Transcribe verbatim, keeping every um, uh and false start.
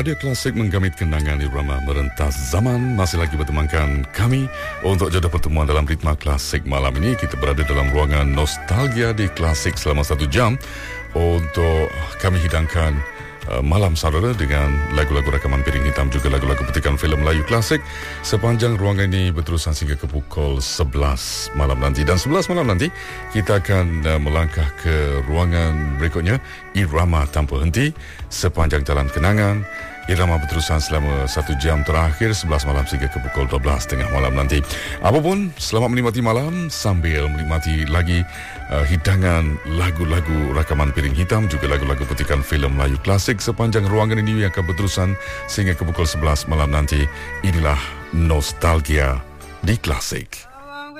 Radio Klasik menggamit kenangan irama merentas zaman. Masih lagi bertemankan kami untuk jadual pertemuan dalam Ritma Klasik malam ini. Kita berada dalam ruangan nostalgia di Klasik selama satu jam untuk kami hidangkan uh, malam saudara dengan lagu-lagu rakaman piring hitam, juga lagu-lagu petikan filem Melayu klasik. Sepanjang ruangan ini berterusan sehingga ke pukul sebelas malam nanti. Dan sebelas malam nanti kita akan uh, melangkah ke ruangan berikutnya, Irama Tanpa Henti, sepanjang jalan kenangan. Irama berterusan selama satu jam terakhir, sebelas malam sehingga ke pukul dua belas tengah malam nanti. Apapun, selamat menikmati malam sambil menikmati lagi uh, hidangan lagu-lagu rakaman piring hitam, juga lagu-lagu petikan filem Melayu klasik sepanjang ruangan ini yang akan berterusan sehingga ke pukul sebelas malam nanti. Inilah nostalgia di Klasik.